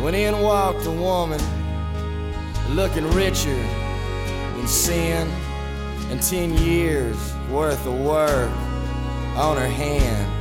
when in walked a woman looking richer than sin, and 10 years worth of work on her hand.